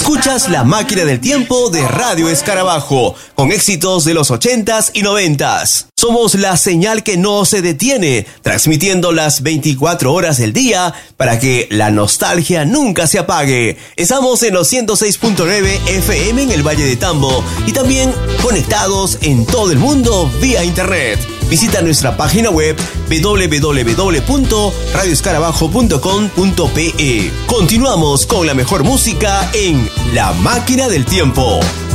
Escuchas La Máquina del Tiempo de Radio Escarabajo, con éxitos de los 80s y 90s. Somos la señal que no se detiene, transmitiendo las 24 horas del día para que la nostalgia nunca se apague. Estamos en los 106.9 FM en el Valle de Tambo y también conectados en todo el mundo vía internet. Visita nuestra página web www.radioescarabajo.com.pe. Continuamos con la mejor música en La Máquina del Tiempo.